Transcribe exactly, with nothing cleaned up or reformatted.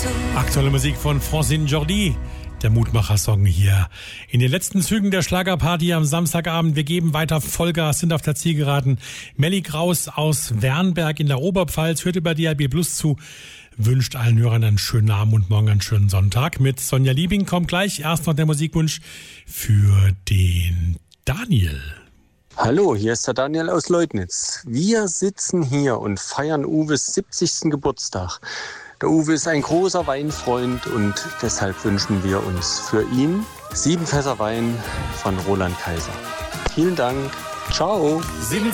Aktuelle Musik von Francine Jordi, der Mutmacher-Song hier. In den letzten Zügen der Schlagerparty am Samstagabend. Wir geben weiter Vollgas, sind auf der Zielgeraden. Melli Kraus aus Wernberg in der Oberpfalz hört über D A B Plus zu. Wünscht allen Hörern einen schönen Abend und morgen einen schönen Sonntag. Mit Sonja Liebing kommt gleich erst noch der Musikwunsch für den Daniel. Hallo, hier ist der Daniel aus Leutnitz. Wir sitzen hier und feiern Uwes siebzigsten Geburtstag. Der Uwe ist ein großer Weinfreund und deshalb wünschen wir uns für ihn sieben Fässer Wein von Roland Kaiser. Vielen Dank. Ciao. Sieben